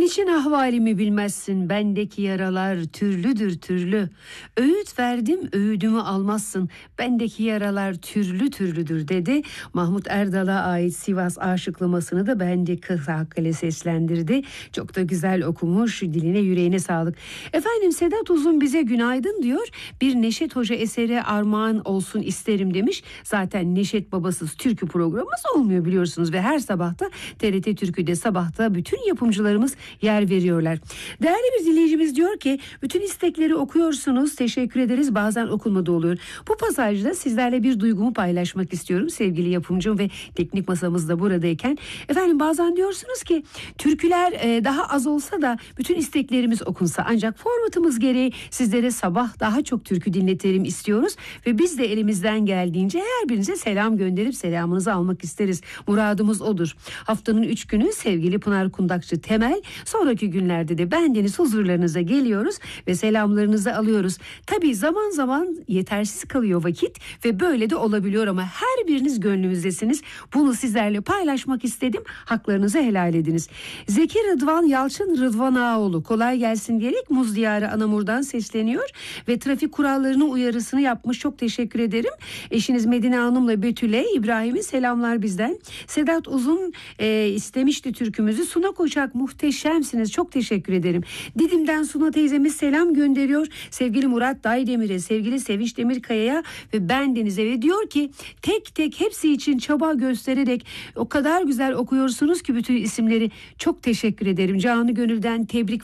Niçin ahvalimi bilmezsin, bendeki yaralar türlüdür türlü. Öğüt verdim, öğüdümü almazsın, bendeki yaralar türlü türlüdür dedi. Mahmut Erdal'a ait Sivas aşıklamasını da Bendi Kırıkkale seslendirdi. Çok da güzel okumuş, diline yüreğine sağlık. Efendim Sedat Uzun bize günaydın diyor. Bir Neşet Hoca eseri armağan olsun isterim demiş. Zaten Neşet babasız türkü programımız olmuyor biliyorsunuz ve her sabahta TRT Türkü'de sabahta bütün yapımcılarımız yer veriyorlar. Değerli bir dinleyicimiz diyor ki bütün istekleri okuyorsunuz, teşekkür ederiz, bazen okunmadı oluyor. Bu pasajda sizlerle bir duygumu paylaşmak istiyorum sevgili yapımcım ve teknik masamızda buradayken. Efendim bazen diyorsunuz ki türküler daha az olsa da bütün isteklerimiz okunsa, ancak formatımız gereği sizlere sabah daha çok türkü dinletelim istiyoruz ve biz de elimizden geldiğince her birinize selam gönderip selamınızı almak isteriz. Muradımız odur. Haftanın 3 günü sevgili Pınar Kundakçı Temel, sonraki günlerde de bendeniz huzurlarınıza geliyoruz ve selamlarınızı alıyoruz. Tabii zaman zaman yetersiz kalıyor vakit ve böyle de olabiliyor ama her biriniz gönlümüzdesiniz. Bunu sizlerle paylaşmak istedim. Haklarınızı helal ediniz. Zeki Rıdvan Yalçın Rıdvan Ağoğlu kolay gelsin diyerek Muz Diyarı Anamur'dan sesleniyor ve trafik kurallarını uyarısını yapmış. Çok teşekkür ederim. Eşiniz Medine Hanım'la Betül'e, İbrahim'e selamlar bizden. Sedat Uzun istemişti türkümüzü. Suna Koçak muhteşemsiniz. Çok teşekkür ederim. Didim'den Suna teyzemiz selam gönderiyor. Sevgili Murat Daydemir'e, sevgili Sevinç Demirkaya'ya ve bendenize ve diyor ki tek tek hepsi için çaba göstererek o kadar güzel okuyorsunuz ki bütün isimleri. Çok teşekkür ederim. Canı gönülden tebrik